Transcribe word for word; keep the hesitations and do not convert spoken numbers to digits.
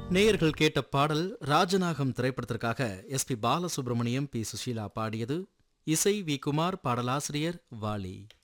நேயர்கள் கேட்ட பாடல் ராஜநாகம் திரைப்படத்திற்காக S B Balasubramaniam, B Sushila பாடியது. இசை வி குமார், பாடலாசிரியர் வாலி.